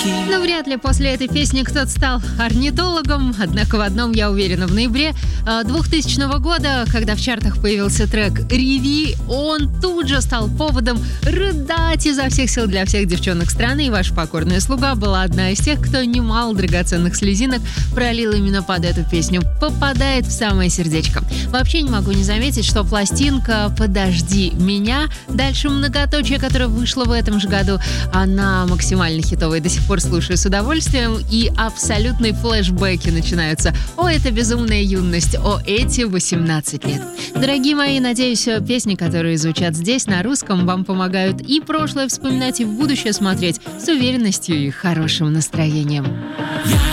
Но вряд ли после этой песни кто-то стал орнитологом. Однако в одном я уверена: в ноябре 2000 года, когда в чартах появился трек «Реви», он тут же стал поводом рыдать изо всех сил для всех девчонок страны. И ваша покорная слуга была одна из тех, кто немало драгоценных слезинок пролил именно под эту песню. Попадает в самое сердечко. Вообще не могу не заметить, что пластинка «Подожди меня», дальше многоточие, которое вышло в этом же году, она максимально хитовая. До сих пор слушаю с удовольствием, и абсолютные флешбеки начинаются. О, это безумная юность, о, эти 18 лет. Дорогие мои, надеюсь, песни, которые звучат здесь на русском, вам помогают и прошлое вспоминать, и в будущее смотреть с уверенностью и хорошим настроением.